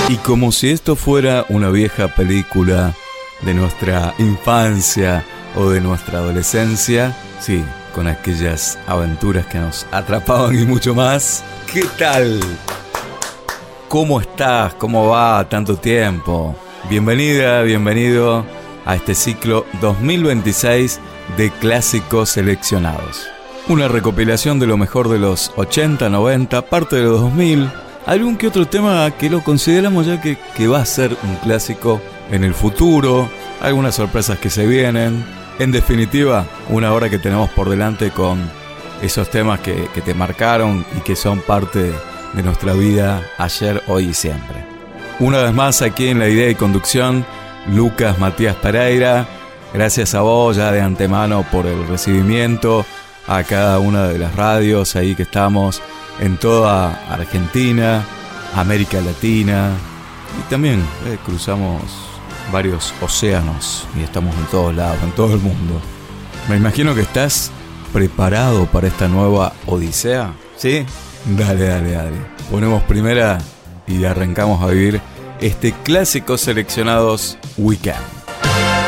Y como si esto fuera una vieja película de nuestra infancia o de nuestra adolescencia, sí, con aquellas aventuras que nos atrapaban y mucho más. ¿Qué tal? ¿Cómo estás? ¿Cómo va? Tanto tiempo. Bienvenida, bienvenido a este ciclo 2026 de clásicos seleccionados. Una recopilación de lo mejor de los 80, 90, parte de los 2000, algún que otro tema que lo consideramos ya que va a ser un clásico en el futuro, algunas sorpresas que se vienen. En definitiva, una hora que tenemos por delante con esos temas que te marcaron y que son parte de nuestra vida ayer, hoy y siempre. Una vez más aquí en la idea y conducción, Lucas Matías Pereira. Gracias a vos ya de antemano por el recibimiento, a cada una de las radios ahí que estamos en toda Argentina, América Latina, y también cruzamos varios océanos y estamos en todos lados, en todo el mundo. Me imagino que estás preparado para esta nueva odisea, ¿sí? Dale. Ponemos primera y arrancamos a vivir este clásico seleccionados Weekend.